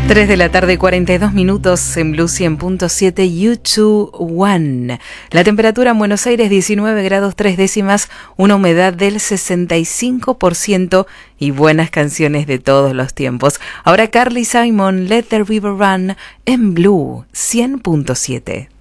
3 de la tarde, 42 minutos en Blue 100.7, U2 One. La temperatura en Buenos Aires 19 grados 3 décimas, una humedad del 65% y buenas canciones de todos los tiempos. Ahora Carly Simon, Let the River Run en Blue 100.7.